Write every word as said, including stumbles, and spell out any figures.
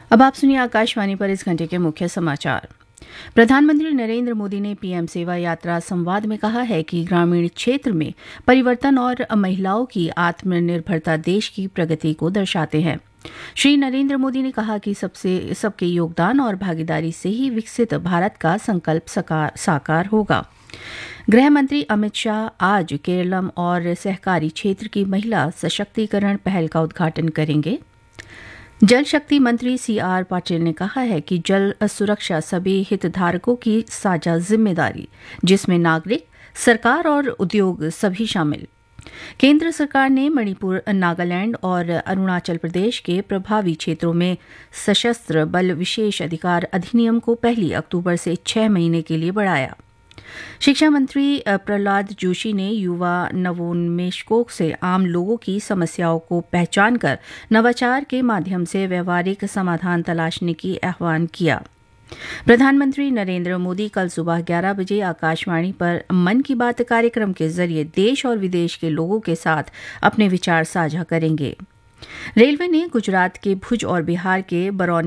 अब आप सुनिए आकाशवाणी पर इस घंटे के मुख्य समाचार। प्रधानमंत्री नरेंद्र मोदी ने पीएम सेवा यात्रा संवाद में कहा है कि ग्रामीण क्षेत्र में परिवर्तन और महिलाओं की आत्मनिर्भरता देश की प्रगति को दर्शाते हैं। श्री नरेंद्र मोदी ने कहा कि सबसे सबके योगदान और भागीदारी से ही विकसित भारत का संकल्प साकार होगा। गृह मंत्री अमित शाह आज केरलम और सहकारी क्षेत्र की महिला सशक्तिकरण पहल का उद्घाटन करेंगे। जल शक्ति मंत्री सी आर पाटिल ने कहा है कि जल सुरक्षा सभी हितधारकों की साझा जिम्मेदारी, जिसमें नागरिक, सरकार और उद्योग सभी शामिल। केंद्र सरकार ने मणिपुर, नागालैंड और अरुणाचल प्रदेश के प्रभावी क्षेत्रों में सशस्त्र बल विशेष अधिकार अधिनियम को पहली अक्टूबर से छह महीने के लिए बढ़ाया। शिक्षा मंत्री प्रहलाद जोशी ने युवा नवोन्मेषकों से आम लोगों की समस्याओं को पहचान कर नवाचार के माध्यम से व्यवहारिक समाधान तलाशने की आह्वान किया। प्रधानमंत्री नरेंद्र मोदी कल सुबह ग्यारह बजे आकाशवाणी पर मन की बात कार्यक्रम के जरिए देश और विदेश के लोगों के साथ अपने विचार साझा करेंगे। रेलवे ने गुजरात के भुज और बिहार के बरौनी